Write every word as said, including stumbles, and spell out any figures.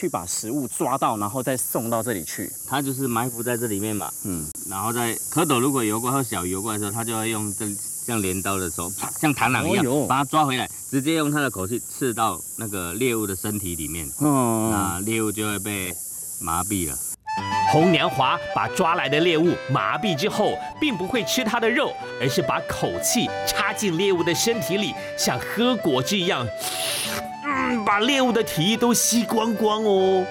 去把食物抓到，然后再送到这里去。 它就是埋伏在这里面嘛，嗯，然后在蝌蚪如果游过或小鱼游过来的时候，它就会用这像镰刀的时候，啪，像螳螂一样、哦、把它抓回来，直接用它的口气刺到那个猎物的身体里面，嗯，那猎物就会被麻痹了。 红娘华把抓来的猎物麻痹之后，并不会吃它的肉，而是把口气插进猎物的身体里，像喝果汁一样，嗯，把猎物的体液都吸光光哦。